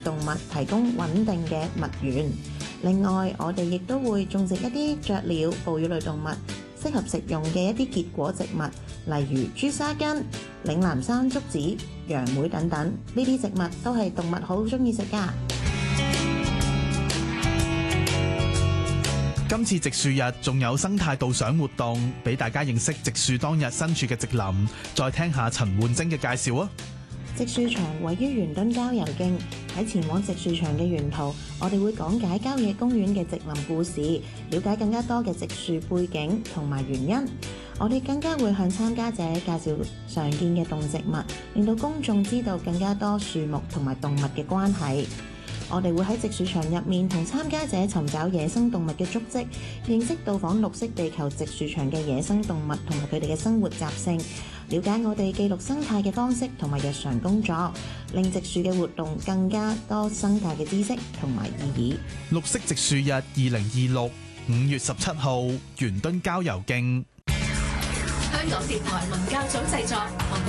動物提供穩定嘅物源。另外，我哋亦都會種植一啲雀鳥、哺乳類動物適合食用嘅一啲結果植物，例如朱砂根、嶺南山竹子、楊梅等等。呢啲植物都係動物好中意食㗎。 今次植樹日仲有生態導賞活動，俾大家認識植樹當日身處嘅植林。再聽下陳煥晶嘅介紹啊！ 植樹場位於圓墩郊遊徑，喺前往植樹場嘅沿途，我哋會講解郊野公園嘅植林故事，了解更加多嘅植樹背景同埋原因。我哋更加會向參加者介紹常見嘅動植物，令到公眾知道更加多樹木同埋動物嘅關係。我哋會喺植樹場入面同參加者尋找野生動物嘅足跡，認識到訪綠色地球植樹場嘅野生動物同埋佢哋嘅生活習性，了解我哋記錄生態嘅方式同埋日常工作，令植樹嘅活動更加多生態嘅知識同埋意義。 綠色植樹日2026 5月17號，圓墩郊遊徑。 香港電台文教組製作。